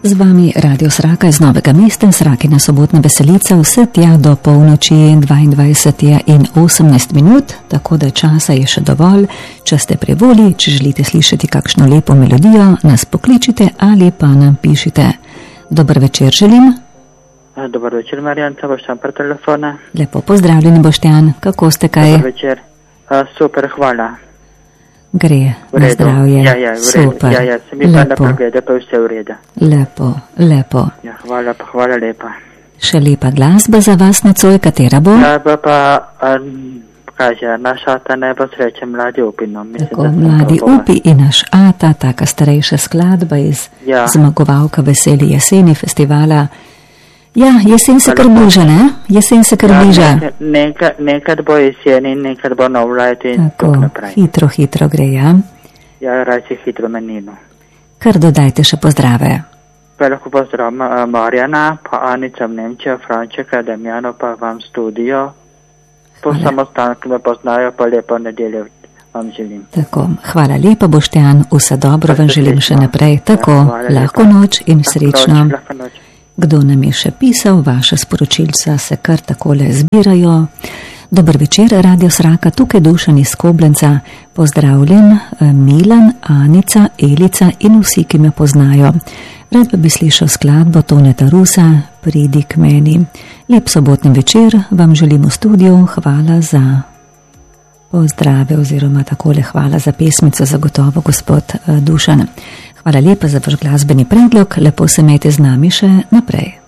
Z vami Radio Sraka iz Novega mesta, Srakina sobotna veselica, vse tja do polnoči 22 in 18 minut, tako da časa je še dovolj. Če ste pri volji, če želite slišati kakšno lepo melodijo, nas pokličite ali pa nam pišite. Dober večer želim. Dobar večer, Marjanca, Boštjan per telefona. Lepo pozdravljeni, Boštjan, kako ste kaj? Dobar večer, super, hvala. Gre, na zdravje, super, ja, sem mislila, da pregleda, pa vse v redu. Lepo. Ja, hvala lepa. Še lepa glasba za vas nocoj, katera bo? Glasba pa, kaže, naš Ata najbolj sreče Mladi upi. No. Tako, Mladi upi in naš Ata, taka starejša skladba iz zmagovalka Veseli jeseni festivala. Ja, jesen se kar bliža, ne? Jesen se kar bliža. Nekad bo jesen in nekad bo nov let in tako naprej. Hitro gre, ja? Ja, rajci hitro menino. Kar dodajte še pozdrave. Veliko pozdrav Marjana, pa Anica v Nemčijo, Frančeka, Damjano, pa vam studio. Po samostan, ki me poznajo, pa lepo nedeljo vam želim. Tako, hvala lepa, Boštjan, vse dobro vam želim še naprej. Tako, lahko noč in srečno. Lahko noč. Kdo nam je še pisal, vaše sporočilca se kar takole zbirajo. Dober večer, Radio Sraka, tukaj Dušan iz Koblenca. Pozdravljen, Milan, Anica, Elica in vsi, ki me poznajo. Rad pa bi slišal skladbo Toneta Rusa, Pridi k meni. Lep sobotni večer vam želim v studiu, hvala za pozdrave oziroma takole hvala za pesmico, zagotovo gospod Dušan. Hvala lepa za vaš glasbeni predlog, lepo se imejte z nami še naprej.